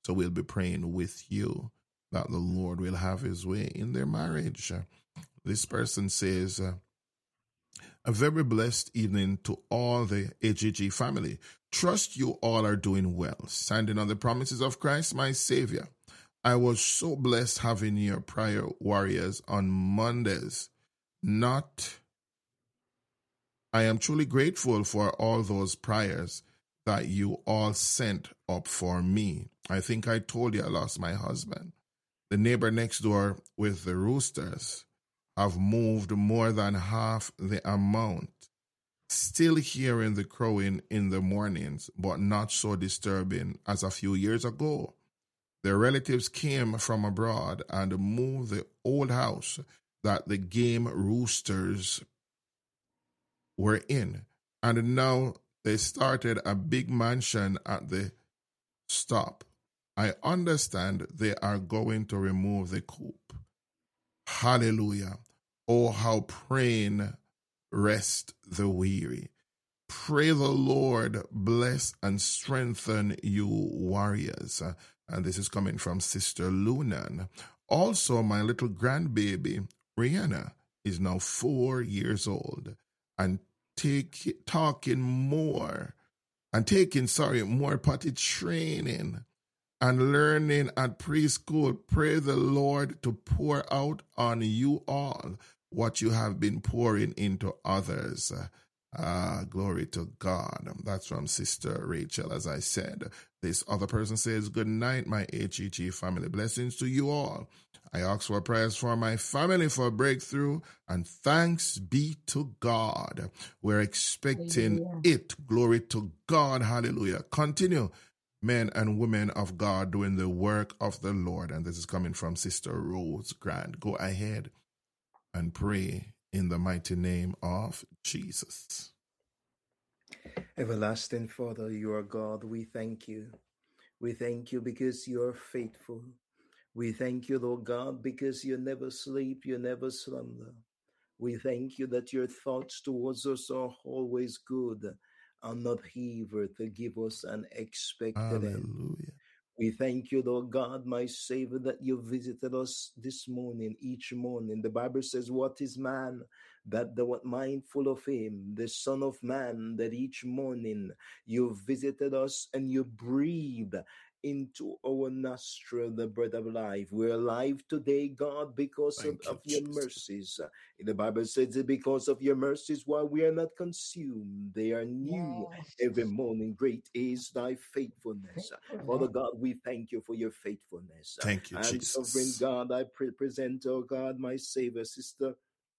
So we'll be praying with you that the Lord will have his way in their marriage. This person says, a very blessed evening to all the AGG family. Trust you all are doing well. Standing on the promises of Christ, my Savior. I was so blessed having your prayer warriors on Mondays. I am truly grateful for all those prayers that you all sent up for me. I think I told you I lost my husband. The neighbor next door with the roosters have moved more than half the amount. Still hearing the crowing in the mornings, but not so disturbing as a few years ago. Their relatives came from abroad and moved the old house that the game roosters were in. And now they started a big mansion at the stop. I understand they are going to remove the coop. Hallelujah. Oh, how praying rest the weary. Pray the Lord bless and strengthen you warriors. And this is coming from Sister Lunan. Also, my little grandbaby, Rihanna, is now 4 years old and taking more potty training and learning at preschool. Pray the Lord to pour out on you all what you have been pouring into others. Glory to God. That's from Sister Rachel, as I said. This other person says, good night, my HEG family. Blessings to you all. I ask for prayers for my family for breakthrough, and thanks be to God. We're expecting it. Glory to God. Hallelujah. Continue, men and women of God, doing the work of the Lord. And this is coming from Sister Rose Grant. Go ahead and pray in the mighty name of Jesus. Everlasting Father, you are God. We thank you. We thank you because you are faithful. We thank you, Lord God, because you never sleep, you never slumber. We thank you that your thoughts towards us are always good and not evil to give us an expected end. Hallelujah. We thank you, Lord God, my Savior, that you visited us this morning, each morning. The Bible says, what is man that thou art mindful of him, the Son of Man, that each morning you visited us and you breathe into our nostril the breath of life. We're alive today, God, because of your mercies. The Bible says that because of your mercies, why we are not consumed. They are new every morning. Great is thy faithfulness. Father God, we thank you for your faithfulness. Thank you, And Jesus. sovereign God, I present, oh God, my Savior, Sister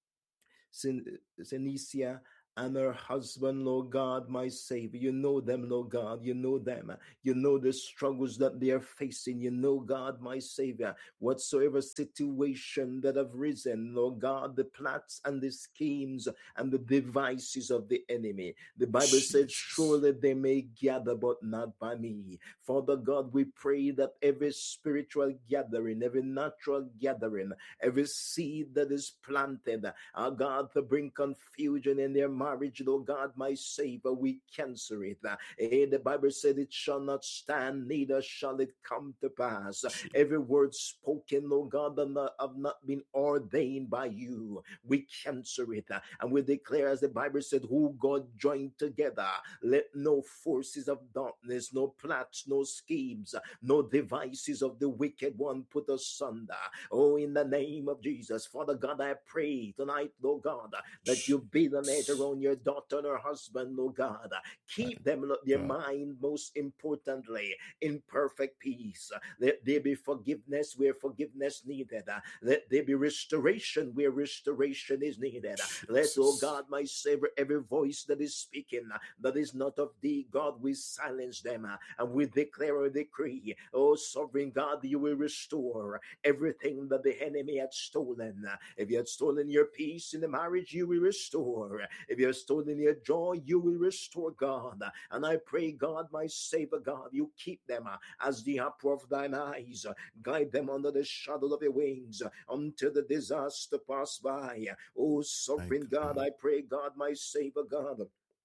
Senicia and her husband, Lord God, my Savior. You know them, Lord God. You know them. You know the struggles that they are facing. You know, God, my Savior, whatsoever situation that have risen, Lord God, the plots and the schemes and the devices of the enemy. The Bible says, surely they may gather, but not by me. Father God, we pray that every spiritual gathering, every natural gathering, every seed that is planted, our God, to bring confusion in their marriage, Lord God, my Savior, we cancel it. The Bible said it shall not stand, neither shall it come to pass. Every word spoken, Lord God, that have not been ordained by you, we cancel it. And we declare, as the Bible said, who God joined together, let no forces of darkness, no plots, no schemes, no devices of the wicked one put asunder. Oh, in the name of Jesus, Father God, I pray tonight, Lord God, that you build an edge around your daughter and her husband, Lord God. Keep them, their mind, most importantly, in perfect peace. Let there be forgiveness where forgiveness needed. Let there be restoration where restoration is needed. Let, oh God, my Savior, every voice that is speaking that is not of thee, God, we silence them and we declare a decree. Oh, sovereign God, you will restore everything that the enemy had stolen. If you had stolen your peace in the marriage, you will restore. If you have stolen your joy, you will restore, God. And I pray, God, my Savior, God, you keep them as the apple of thine eyes. Guide them under the shadow of your wings until the disaster pass by. Oh, sovereign God, I pray, God, my Savior, God,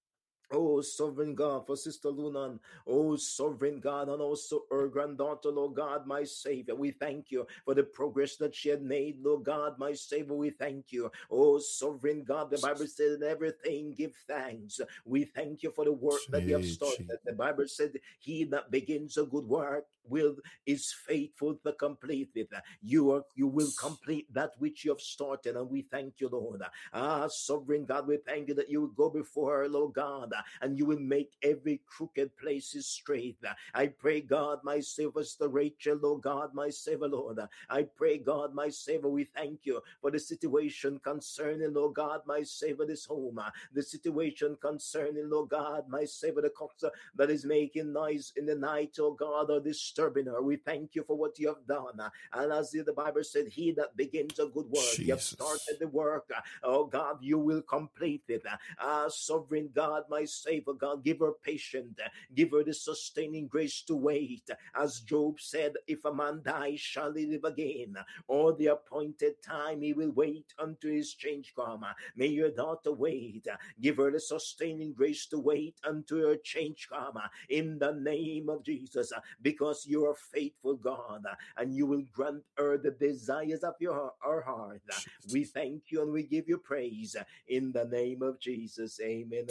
Oh, sovereign God, for Sister Lunan. Oh, sovereign God, and also her granddaughter, Lord God, my Savior. We thank you for the progress that she had made, Lord God, my Savior. We thank you. Oh, sovereign God, the Bible said, in everything give thanks. We thank you for the work that you have started. The Bible said, he that begins a good work is faithful to complete it. You will complete that which you have started, and we thank you, Lord. Sovereign God, we thank you that you will go before her, Lord God, and you will make every crooked places straight. I pray, God, my Savior, Sister Rachel, Lord God, my Savior, Lord. I pray, God, my Savior, we thank you for the situation concerning, Lord God, my Savior, this home. The situation concerning, Lord God, my Savior, the cops that is making noise in the night, oh God, or disturbing her. We thank you for what you have done. And as the Bible said, he that begins a good work, you have started the work. Oh God, you will complete it. Sovereign God, my Savior, God, give her patience. Give her the sustaining grace to wait. As Job said, if a man dies, shall he live again? Or the appointed time he will wait unto his change come. May your daughter wait. Give her the sustaining grace to wait unto her change come. In the name of Jesus, because you are faithful, God, and you will grant her the desires of her heart. We thank you and we give you praise in the name of Jesus. Amen.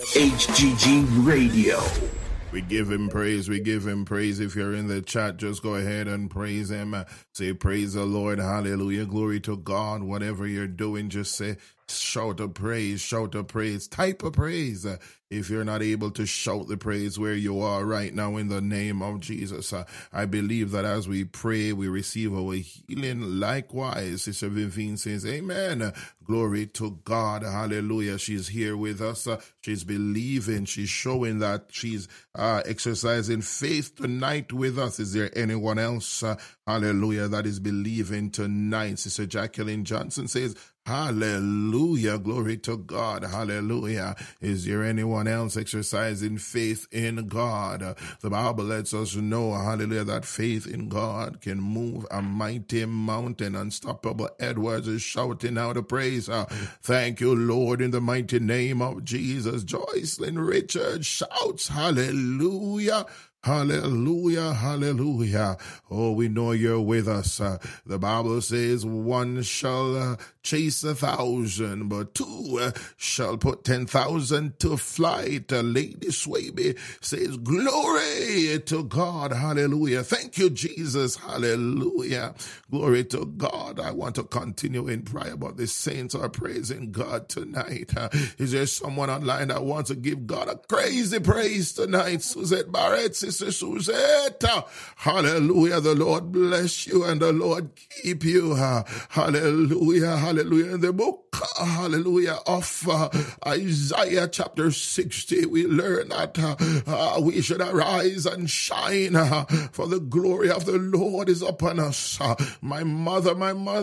HGG Radio. We give him praise. We give him praise. If you're in the chat, just go ahead and praise him. Say, praise the Lord. Hallelujah. Glory to God. Whatever you're doing, just say, shout a praise. Shout a praise. Type a praise. If you're not able to shout the praise where you are right now, in the name of Jesus, I believe that as we pray, we receive our healing. Likewise, Sister Vivine says, amen. Glory to God. Hallelujah. She's here with us. She's believing. She's showing that she's exercising faith tonight with us. Is there anyone else, hallelujah, that is believing tonight? Sister Jacqueline Johnson says, hallelujah. Glory to God. Hallelujah. Is there anyone else exercising faith in God? The Bible lets us know, hallelujah, that faith in God can move a mighty mountain. Unstoppable Edwards is shouting out a praise. Thank you, Lord, in the mighty name of Jesus. Joycelyn Richard shouts, hallelujah. Hallelujah, hallelujah. Oh, we know you're with us. The Bible says one shall chase 1,000, but two shall put 10,000 to flight. Lady Swaby says, glory to God. Hallelujah. Thank you, Jesus. Hallelujah. Glory to God. I want to continue in prayer, but the saints are praising God tonight. Is there someone online that wants to give God a crazy praise tonight? Suzette Barrett, Sister Suzette. Hallelujah. The Lord bless you and the Lord keep you. Hallelujah. Hallelujah. In the book, hallelujah, of Isaiah chapter 60, we learn that we should arise and shine, for the glory of the Lord is upon us. My mother,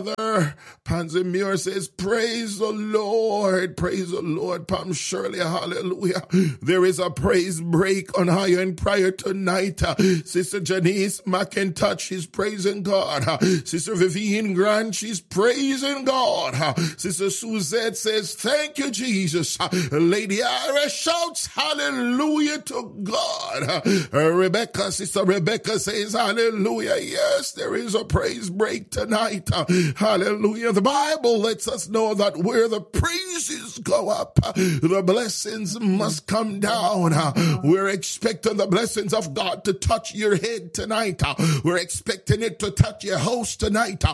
Pansy Muir says, praise the Lord. Praise the Lord. Pam Shirley, hallelujah. There is a praise break on Higher in Prayer tonight. Sister Janice McIntosh, she's praising God. Sister Vivian Grant, she's praising God. Sister Suzette says, thank you, Jesus. Lady Ira shouts, hallelujah to God. Sister Rebecca says, hallelujah. Yes, there is a praise break tonight. Hallelujah. The Bible lets us know that where the praises go up, the blessings must come down. We're expecting the blessings of God to touch your head tonight. We're expecting it to touch your house tonight.